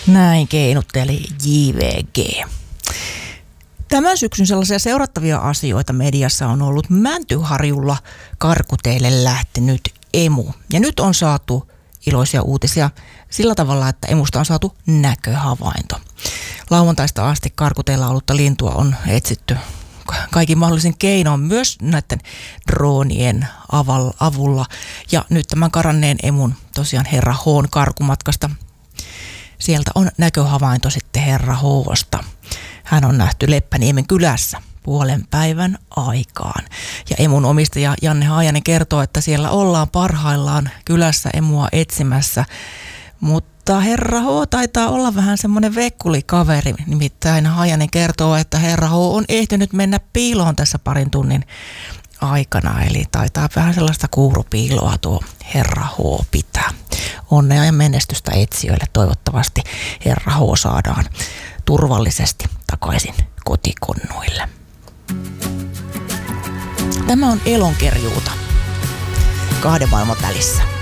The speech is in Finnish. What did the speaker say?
Näin keinutteli JVG. Tämän syksyn sellaisia seurattavia asioita mediassa on ollut Mäntyharjulla karkuteille lähtenyt emu. Ja nyt on saatu iloisia uutisia sillä tavalla, että emusta on saatu näköhavainto. Lauantaista asti karkuteilla ollutta lintua on etsitty kaikin mahdollisin keinoin, myös näiden droonien avulla. Ja nyt tämän karanneen emun, tosiaan Herra H:n karkumatkasta, sieltä on näköhavainto sitten Herra H:sta. Hän on nähty Leppäniemen kylässä puolen päivän aikaan. Ja emun omistaja Janne Haajanen kertoo, että siellä ollaan parhaillaan kylässä emua etsimässä. Mutta Herra H taitaa olla vähän semmoinen vekkulikaveri. Nimittäin Haajanen kertoo, että Herra H on ehtinyt mennä piiloon tässä parin tunnin aikana. Eli taitaa vähän sellaista kuurupiiloa tuo Herra H pitää. Onnea ja menestystä etsijöille. Toivottavasti Herra H saadaan turvallisesti takaisin kotikonnuille. Tämä on Elonkerjuuta kahden maailman välissä.